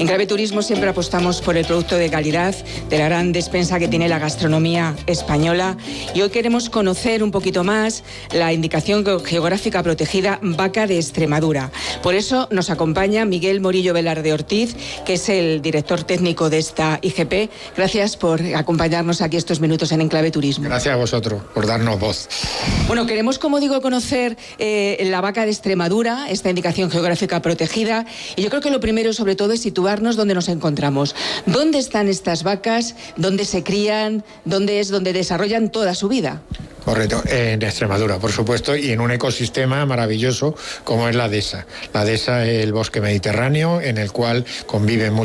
En Clave Turismo siempre apostamos por el producto de calidad, de la gran despensa que tiene la gastronomía española, y hoy queremos conocer un poquito más la indicación geográfica protegida Vaca de Extremadura. Por eso nos acompaña Miguel Morillo Velarde Ortiz, que es el director técnico de esta IGP. Gracias por acompañarnos aquí estos minutos en Clave Turismo. Gracias a vosotros por darnos voz. Bueno, queremos, como digo, conocer la Vaca de Extremadura, esta indicación geográfica protegida, y yo creo que lo primero, sobre todo, es situarnos donde nos encontramos. ¿Dónde están estas vacas? ¿Dónde se crían? ¿Dónde es donde desarrollan toda su vida? Correcto, en Extremadura, por supuesto, y en un ecosistema maravilloso como es la dehesa. La dehesa es el bosque mediterráneo en el cual conviven